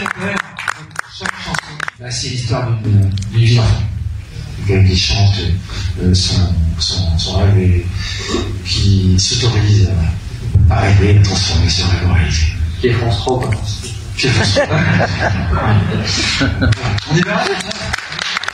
repères, chaque chanson, bah, c'est l'histoire d'une vie d'enfant. Quelqu'un qui chante son rêve et qui s'autorise à rêver, à transformer ce rêve en réalité. Qui est France 3, quoi. On est bien là,